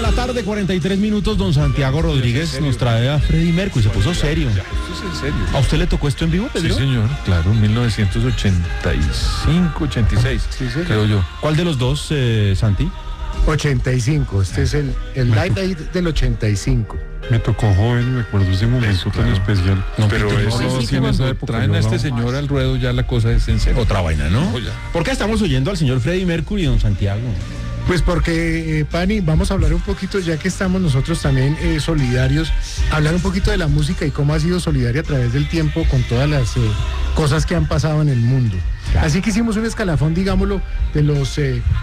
la tarde, 43 minutos. Don Santiago Rodríguez nos trae a Freddie Mercury. Se puso serio. Esto es en serio. ¿A usted le tocó esto en vivo, Pedro? Sí, señor, claro, 1985, 86, creo yo. ¿Cuál de los dos, Santi? 85, este es el Live Aid del 85. Me tocó joven y me acuerdo ese momento tan especial. No, Pero Peter, eso, no, si sí, nos cuando época traen yo a este no. señor al ruedo, ya la cosa es en serio. Otra vaina, ¿no? No, ya. ¿Por qué estamos oyendo al señor Freddie Mercury, don Santiago? Pues porque, Pani, vamos a hablar un poquito, ya que estamos nosotros también solidarios, hablar un poquito de la música y cómo ha sido solidaria a través del tiempo con todas las cosas que han pasado en el mundo. Claro. Así que hicimos un escalafón, digámoslo, de los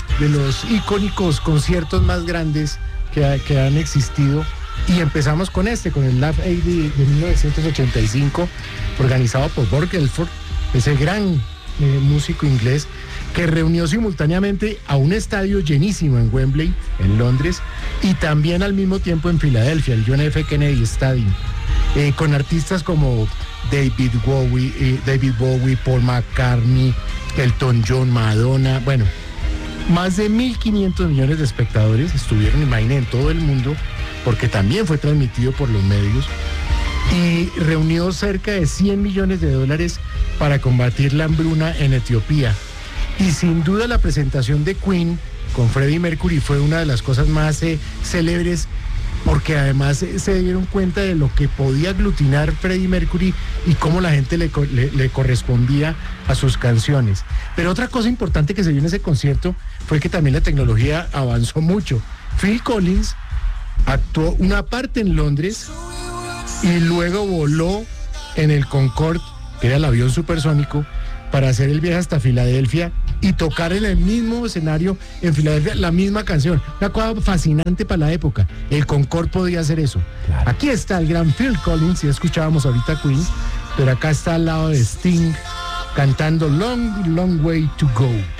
icónicos conciertos más grandes que han existido. Y empezamos con el Live Aid de 1985, organizado por Bob Geldof, ese gran músico inglés, que reunió simultáneamente a un estadio llenísimo en Wembley, en Londres, y también al mismo tiempo en Filadelfia, el John F. Kennedy Stadium, con artistas como David Bowie, Paul McCartney, Elton John, Madonna, bueno, más de 1.500 millones de espectadores estuvieron, imaginen, en todo el mundo, porque también fue transmitido por los medios, y reunió cerca de $100 millones para combatir la hambruna en Etiopía. Y sin duda la presentación de Queen con Freddie Mercury fue una de las cosas más célebres, porque además se dieron cuenta de lo que podía aglutinar Freddie Mercury y cómo la gente le correspondía a sus canciones. Pero otra cosa importante que se vio en ese concierto fue que también la tecnología avanzó mucho. Phil Collins actuó una parte en Londres y luego voló en el Concorde, que era el avión supersónico, para hacer el viaje hasta Filadelfia y tocar en el mismo escenario en Filadelfia la misma canción. Una cosa fascinante para la época. El Concorde podía hacer eso. Claro. Aquí está el gran Phil Collins, ya escuchábamos ahorita Queen, pero acá está al lado de Sting cantando Long, Long Way to Go.